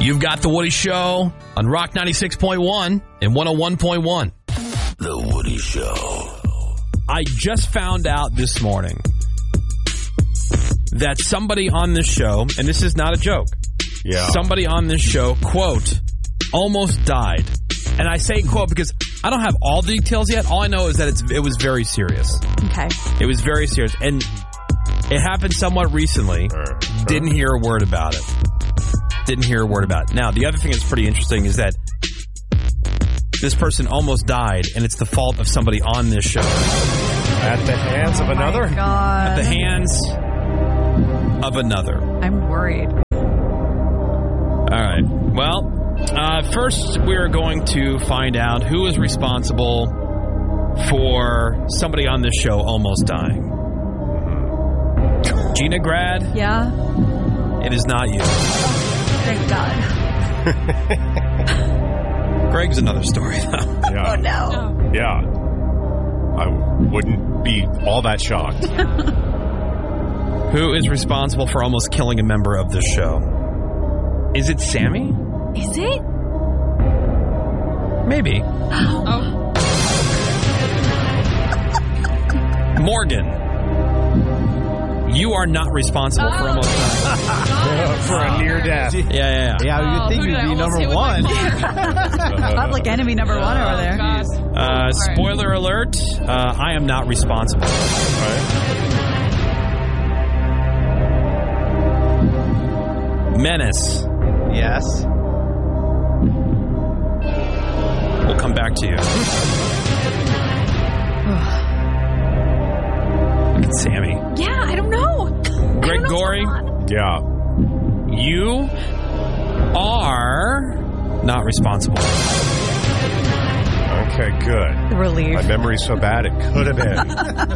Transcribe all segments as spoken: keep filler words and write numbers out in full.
You've got The Woody Show on Rock ninety-six point one and one oh one point one. The Woody Show. I just found out this morning that somebody on this show, and this is not a joke, yeah. somebody on this show, quote, almost died. And I say quote because I don't have all the details yet. All I know is that it's, it was very serious. Okay. It was very serious. And it happened somewhat recently. Didn't hear a word about it. Didn't hear a word about it. Now, the other thing that's pretty interesting is that this person almost died, and it's the fault of somebody on this show. At the hands of another? Oh my God. At the hands of another. I'm worried. All right. Well, uh, first we're going to find out who is responsible for somebody on this show almost dying. Gina Grad? Yeah? It is not you. Thank God. Greg's another story, though. Yeah. Oh, no. Yeah. I wouldn't be all that shocked. Who is responsible for almost killing a member of this show? Is it Sammy? Is it? Maybe. Oh. Morgan. You are not responsible oh. for almost dying. For a near death. Yeah, yeah, yeah. Yeah, you would oh, think you'd be number one. Public enemy number one over there. Uh, spoiler alert, uh, I am not responsible. Right. Menace. Yes. We'll come back to you. Look at Sammy. Yeah, I don't know. Greg Gorey. Yeah. You are not responsible. Okay, good. Relief. My memory's so bad it could have been.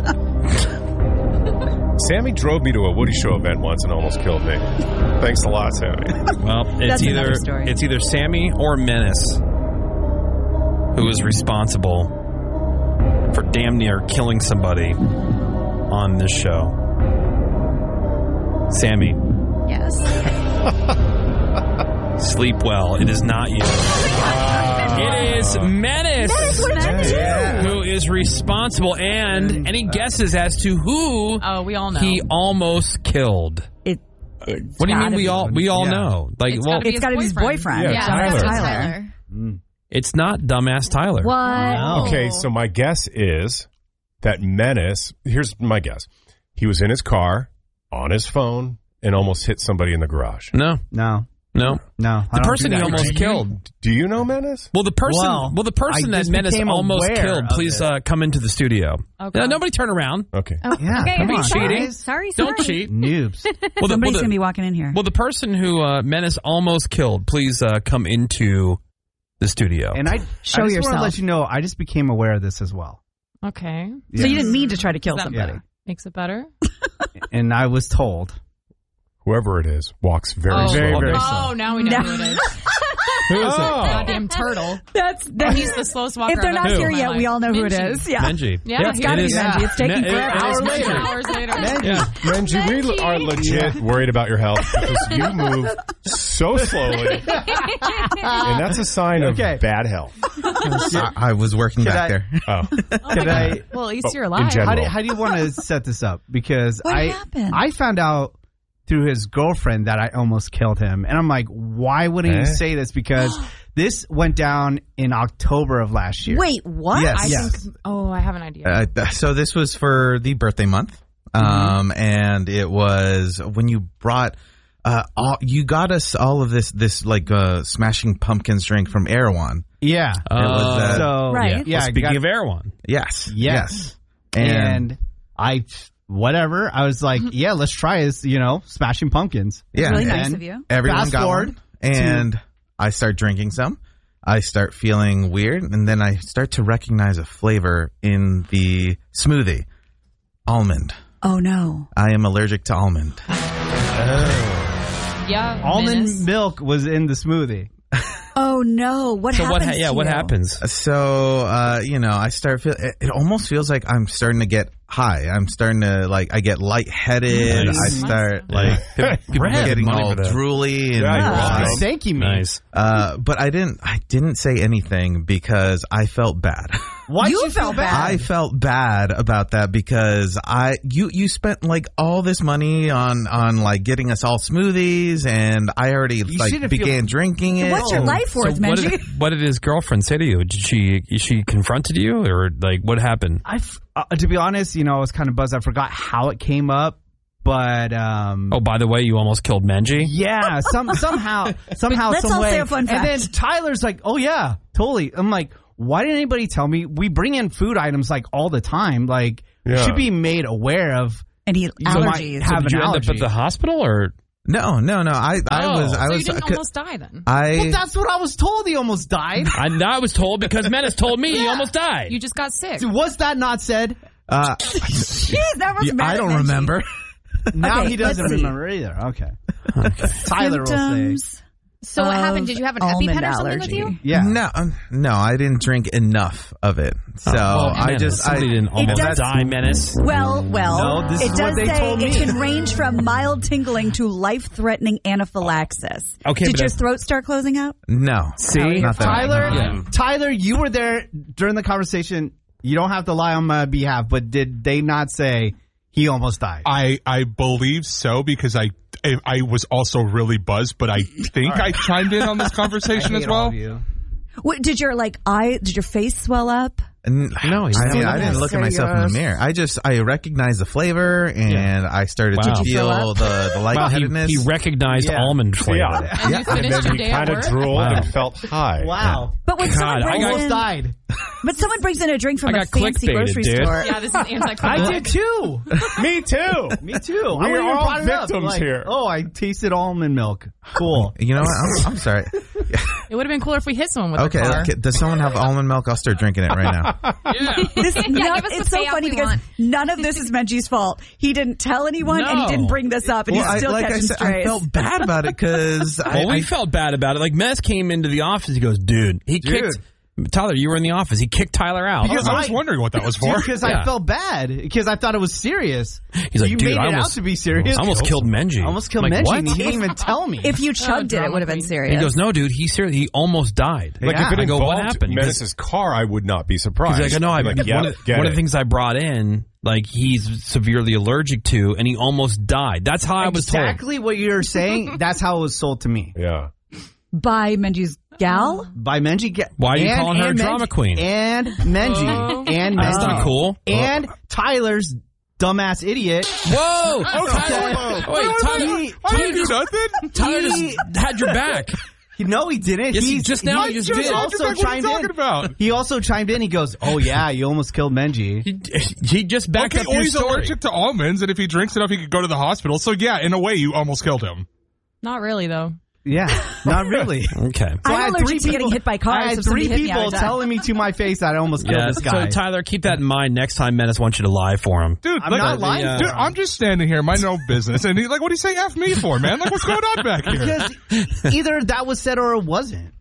Sammy drove me to a Woody Show event once and almost killed me. Thanks a lot, Sammy. Well, it's That's either story. it's either Sammy or Menace who is responsible for damn near killing somebody on this show. Sammy. Yes. Sleep well. It is not you. Uh, It is Menace, Menace, what did I do? Yeah. who is responsible. And any guesses as to who Oh, we all know. he almost killed? It, it's What do you mean gotta we be. all we all Yeah. know? Like, It's well, gotta be It's got to be his boyfriend. Yeah, Yeah, Tyler. Tyler. Tyler. Mm. it's not dumbass Tyler. What? No. Okay, so my guess is that Menace, here's my guess. He was in his car, on his phone, and almost hit somebody in the garage. No, No. no. No. I The don't person do he that. almost Do you- killed. Do you know Menace? Well, the person, well, Well, the person I that just Menace became almost aware killed. of Please it. uh, come into the studio. Okay. No, nobody turn around. Okay. Yeah. Okay, come be on, cheating. guys. Sorry, sorry. Don't cheat. Noobs. Well, the, Somebody's well, going to the, be walking in here. well, the person who uh, Menace almost killed, please uh, come into the studio. And I, Show I just want yourself. to let you know, I just became aware of this as well. Okay. So you Yes. didn't mean to try to kill Is that somebody. Yeah. Makes it better. And I was told. Whoever it is walks very oh, slowly. very oh, slow. now we know No. who it is. Who is Oh. Goddamn turtle. That's, Oh, that's he's the slowest walker. if they're I've not ever here seen in yet, my we life. all know who it Benji. is. Yeah. Benji. Yeah, It's he got to it be is. Benji. It's taking Ne- it- forever. it is Hour Benji. later. Hours later. Yeah. Benji, we are legit worried about your health because you move so slowly. And that's a sign of Okay. bad health. I, I was working Could back I- there. Oh. Could I? Well, at least Oh, you're in alive. general. How do, how do you want to set this up? Because What I happened? I found out through his girlfriend that I almost killed him, and I'm like, why wouldn't Eh? you say this? Because this went down in October of last year. Wait, what? Yes. I yes. think. Oh, I have an idea. Uh, so this was for the birthday month, um, and it was when you brought, uh, all, you got us all of this, this like uh, Smashing Pumpkins drink from Erewhon. Yeah. Uh, was, uh, so Right. yeah. Well, speaking got- of Erewhon, Yes, Yes. and, and I whatever. I was like, yeah, let's try this. You know, Smashing Pumpkins. yeah, Really And nice of you. everyone Fast got forward one, and I start drinking some. I start feeling weird, and then I start to recognize a flavor in the smoothie. Almond. Oh, no. I am allergic to almond. yeah. Almond Menace. milk was in the smoothie. Oh, no. What so happens what? Ha- yeah, to what you? happens? So, uh, you know, I start feel it, it almost feels like I'm starting to get high. I'm starting to like I get lightheaded. Nice. I start like People pay getting money all for that. drooly and Yeah, you're like, welcome. Thank you, me. Nice. uh, but I didn't. I didn't say anything because I felt bad. Why You you feel felt bad? I felt bad about that because I you you spent like all this money on on like getting us all smoothies, and I already like shouldn't feel- began drinking it. What's your life worth, So what Menji? did, what did his girlfriend say to you? Did she she confronted you, or like what happened? I f- uh, to be honest, you know, I was kind of buzzed. I forgot how it came up, but um, Oh, by the way, you almost killed Menji. yeah, some somehow somehow Let's some all way. say a fun And then fact. Tyler's like, "Oh yeah, totally." I'm like, "Why didn't anybody tell me? We bring in food items like all the time. Like, you Yeah. should be made aware of." Any You might allergies? have Did an you end allergy. up at the hospital, or No, no, no. I I Oh. was I So was you didn't uh, almost die then. I Well, that's what I was told. He almost died. I, I was told because Menace told me he almost died. You just got sick. Was that not said? uh, Jeez, that was yeah, mad I at don't Menji. remember. Now Okay, he doesn't let's see. remember either. Okay. Tyler will say. Symptoms So what of happened? Did you have an almond EpiPen or something with allergy. you? Yeah. No, um, no, I didn't drink enough of it. So Oh, I Menace, just I somebody didn't almost does- die, Menace. Well, well, No, this it is does what they say told it me. can range from mild tingling to life-threatening anaphylaxis. Okay, Did but your that- throat start closing out? no. See, Not that I know. Tyler, Yeah. Tyler, you were there during the conversation. You don't have to lie on my behalf, but did they not say he almost died? I, I believe so because I, I I was also really buzzed, but I think I chimed in on this conversation I as hate all well. of you. What, did your like eye? Did your face swell up? N- No, he's I, not mean, doing I didn't that. look at myself in the mirror. I just I recognized the flavor and I started Wow. to Did you throw feel up? the the Wow, he, lightheadedness. he recognized Yeah. almond flavor. Yeah. And you And finished then your he day at kind of work? drooled Wow. and felt high. Wow. But when God, someone I brings got- Almost in, died. but someone brings in a drink from I a got fancy clickbaited, grocery dude. store. Yeah, this is anti. I did too. Me too. Me too. I We wouldn't are even all brought it up. victims Like, here. Oh, I tasted almond milk. Cool. You know what? I'm, I'm sorry. It would have been cooler if we hit someone with Okay, a car. okay. Does someone have almond milk? I'll start drinking it right now. This, Yeah, none- give us the it's so payout funny we because want. none of this is Menji's fault. He didn't tell anyone, and he No. didn't bring this up, and Well, he's I, still like I catching said, I strays. felt bad about it because I, Well, we I felt bad about it. Like Menace came into the office. He goes, "Dude, he kicked Tyler. You were in the office. He kicked Tyler out." Because I was Right. wondering what that was for. Because Yeah. I felt bad because I thought it was serious. He's like, you "Dude, made I it almost- out to be serious. I almost killed Menji. I almost killed I'm like, Menji. what? And he didn't even tell me. If you chugged it, it drama would have been queen. serious. He goes, "No, dude. He ser- he almost died." Like Yeah. if it I go, involved "What happened?" He goes- Menace's car, I would not be surprised. He's like, "I know. I I'm like, one, yeah, of, get one of it. the things I brought in, like he's severely allergic to, and he almost died. That's how I was told." exactly what you're saying. That's how it was sold to me. Yeah. By Menji's gal? By Menji. Ga- Why are you and- calling her a and drama Menji- queen? And Menji. Oh. And That's Menji. not cool. And Tyler's dumbass idiot. Whoa! Tyler, wait, Tyler, He- I didn't do nothing. Tyler just had your back. he- no, he didn't. Yes, he He's- just now he he just just did. also What are you chimed talking in. about? He also chimed in. He goes, "Oh yeah, you almost killed Menji." He, he just backed Okay, up well, your he's story. allergic to almonds, and if he drinks enough, he could go to the hospital. So yeah, in a way, you almost killed him. Not really though. Yeah, not really. Okay. So I I'm had allergic three to getting people- hit by cars, I had so somebody three hit me, I people would die. telling me to my face that I almost killed Yeah. this guy. So Tyler, keep that in mind next time Menace wants you to lie for him. Dude, I'm like, not lying uh, for Dude, him. I'm just standing here, mind no business, and he like, what do you say F me for, man? Like, what's going on back here? Because either that was said or it wasn't.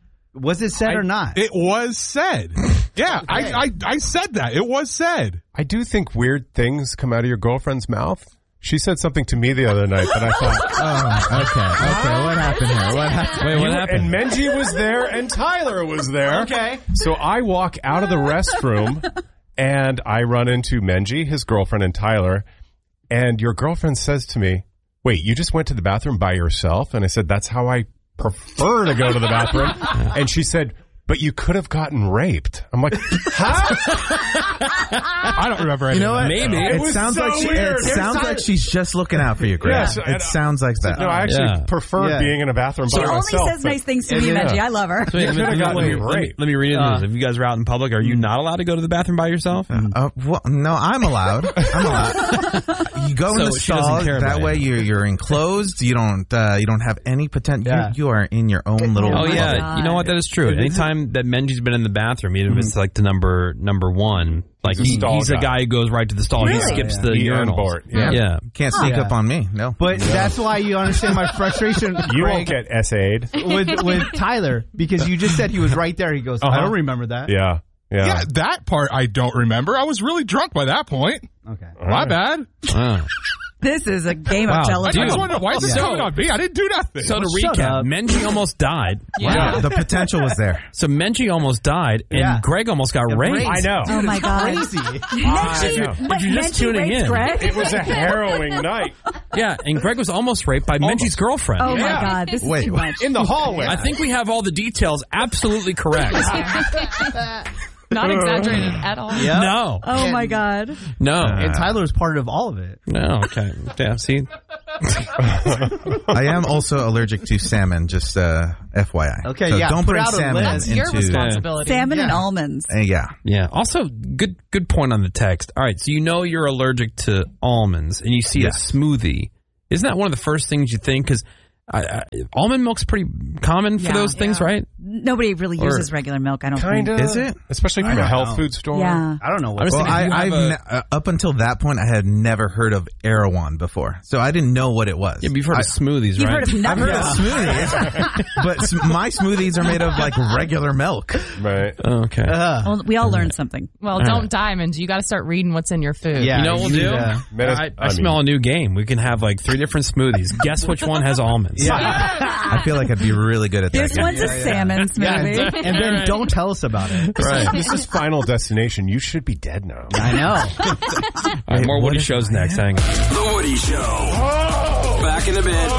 Was it said or not? It was said. Yeah, I, I I said that. It was said. I do think weird things come out of your girlfriend's mouth. She said something to me the other night that I thought, Oh, okay, okay. What happened here? What happened? Wait, what You- happened? and Menji was there and Tyler was there. Okay. So I walk out of the restroom and I run into Menji, his girlfriend, and Tyler. And your girlfriend says to me, "Wait, you just went to the bathroom by yourself?" And I said, "That's how I prefer to go to the bathroom." And she said, "But you could have gotten raped." I'm like, "Huh?" I don't remember any You know of what? that. Maybe. It It was sounds so like she, weird. it It sounds was- like she's just looking out for you, Greg. Yes, and- it sounds like that. No, I actually Yeah. preferred Yeah. being in a bathroom She by only myself. says but- nice things to And me, then- Menji. I love her. Wait, let, me, could've let, gotten me, raped. let, me, let me read into Uh, this. If you guys are out in public, are you not allowed to go to the bathroom by yourself? Uh, well, no, I'm allowed. I'm allowed. You go in So the she doesn't stall. care That about way, it. you're you're enclosed. You don't uh, you don't have any potential. Yeah. You, you are in your own little. Oh my yeah, God. you know what? That is true. Anytime that Menji's been in the bathroom, even if it's like the number number one, like He's a he, stall he's a guy. guy who goes right to the stall. He Really? skips Yeah. the He and urinals. Bart, Yeah. yeah. Can't sneak Yeah. up on me. No. But that's why you understand my frustration You Greg, won't get S A'd. with with Tyler because you just said he was right there. He goes, "I Uh-huh. don't remember that." Yeah. Yeah. Yeah, that part I don't remember. I was really drunk by that point. Okay. My bad. Wow. This is a game Wow. of I telephone. just wonder why is it So- coming on me? I didn't do nothing. So to shut recap, up. Menji almost died. Yeah, the potential was there. So Menji almost died, and Yeah. Greg almost got raped. raped. I know. Oh my God. Crazy. I know. If you're just tuning in. It was a harrowing night Yeah, and Greg was almost raped by Menji's girlfriend. Oh Yeah. my God. This is Wait, too much. in the hallway. I think we have all the details absolutely correct. Not exaggerated at all. Yeah. No, Oh my God. no, And Tyler was part of all of it. no. Okay, yeah. See, I am also allergic to salmon, just uh, F Y I. Okay, So yeah, don't put bring out a salmon list. That's your into. responsibility. Salmon and Yeah. almonds. Uh, yeah. yeah. Also, good good point on the text. All right, so you know you're allergic to almonds, and you see Yes. a smoothie. Isn't that one of the first things you think? Because almond milk's pretty common for Yeah. those things, right? Nobody really Or- uses regular milk, I don't Kind think. of. Is it? Especially from I a don't health know. food store. Yeah. I don't know I what. was Well, thinking I, you have I've a- ne- uh, up until that point, I had never heard of Erewhon before, so I didn't know what it was. Yeah, but you've heard I, of smoothies, You've right? heard of I've nuts? heard of smoothies, but s- my smoothies are made of like regular milk. Right. Okay. Ugh. Well, we all learned something. Well, don't diamond. You got to start reading what's in your food. Yeah. You know what we'll you do? need, uh, Menace- I, I, I mean- smell a new game. We can have like three different smoothies. Guess which one has almonds. I feel like I'd be really good at that. This game. one's a salmon Yeah, smoothie. and then don't tell us about it. Right. This is Final Destination. You should be dead now. I know. All right, more what Woody if shows I next. am? Hang on. The Woody Show. Back in a bit.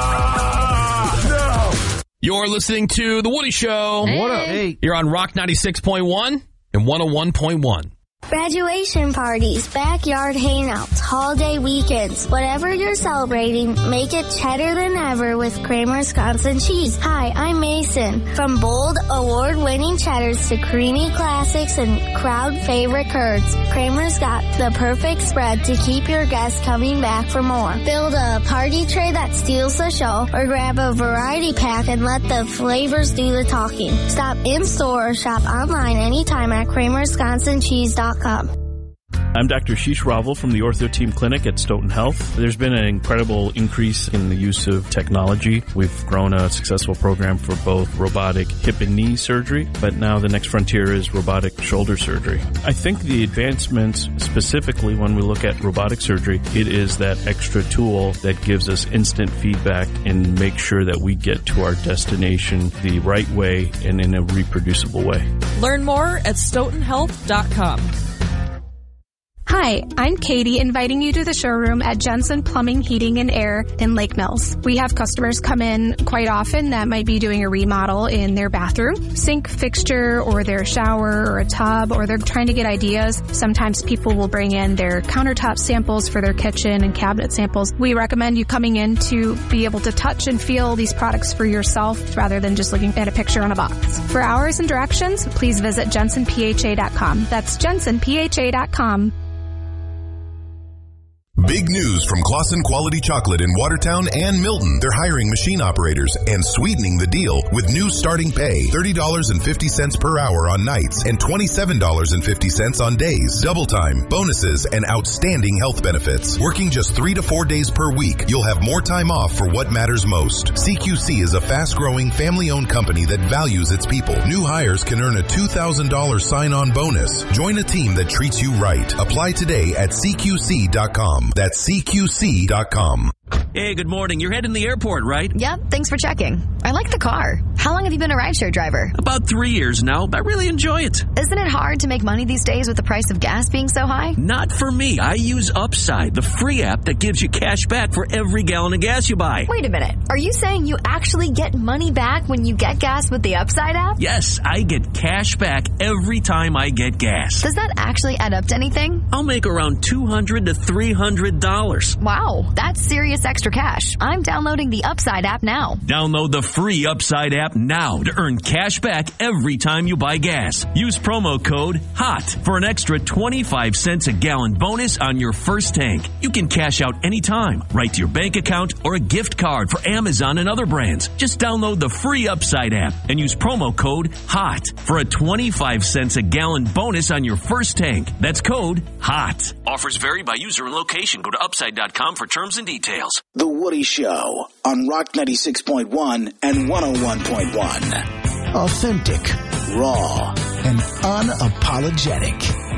You're listening to The Woody Show. What up? Hey. You're on Rock ninety-six point one and one oh one point one. Graduation parties, backyard hangouts, holiday weekends, whatever you're celebrating, make it cheddar than ever with Kramer Wisconsin cheese. Hi, I'm Mason. From bold, award-winning cheddars to creamy classics and crowd favorite curds, Kramer's got the perfect spread to keep your guests coming back for more. Build a party tray that steals the show, or grab a variety pack and let the flavors do the talking. Stop in-store or shop online anytime at kramer wisconsin cheese dot com. I'm Doctor Sheesh Ravel from the Ortho Team Clinic at Stoughton Health. There's been an incredible increase in the use of technology. We've grown a successful program for both robotic hip and knee surgery, but now the next frontier is robotic shoulder surgery. I think the advancements, specifically when we look at robotic surgery, it is that extra tool that gives us instant feedback and makes sure that we get to our destination the right way and in a reproducible way. Learn more at stoughton health dot com. Hi, I'm Katie, inviting you to the showroom at Jensen Plumbing, Heating, and Air in Lake Mills. We have customers come in quite often that might be doing a remodel in their bathroom, sink fixture, or their shower, or a tub, or they're trying to get ideas. Sometimes people will bring in their countertop samples for their kitchen and cabinet samples. We recommend you coming in to be able to touch and feel these products for yourself rather than just looking at a picture on a box. For hours and directions, please visit jensen p h a dot com. That's jensen p h a dot com. Big news from Claussen Quality Chocolate in Watertown and Milton. They're hiring machine operators and sweetening the deal with new starting pay, thirty dollars and fifty cents per hour on nights and twenty-seven dollars and fifty cents on days. Double time, bonuses, and outstanding health benefits. Working just three to four days per week, you'll have more time off for what matters most. C Q C is a fast-growing, family-owned company that values its people. New hires can earn a two thousand dollars sign-on bonus. Join a team that treats you right. Apply today at c q c dot com. That's c q c dot com. Hey, good morning. You're heading to the airport, right? Yep, thanks for checking. I like the car. How long have you been a rideshare driver? About three years now, but I really enjoy it. Isn't it hard to make money these days with the price of gas being so high? Not for me. I use Upside, the free app that gives you cash back for every gallon of gas you buy. Wait a minute. Are you saying you actually get money back when you get gas with the Upside app? Yes, I get cash back every time I get gas. Does that actually add up to anything? I'll make around two hundred to three hundred dollars. Wow, that's serious extra cash. I'm downloading the Upside app now. Download the free Upside app now to earn cash back every time you buy gas. Use promo code HOT for an extra twenty-five cents a gallon bonus on your first tank. You can cash out anytime, right to your bank account or a gift card for Amazon and other brands. Just download the free Upside app and use promo code HOT for a twenty-five cents a gallon bonus on your first tank. That's code HOT. Offers vary by user and location. Go to upside dot com for terms and details. The Woody Show on Rock ninety-six point one and one oh one point one. Authentic, raw, and unapologetic.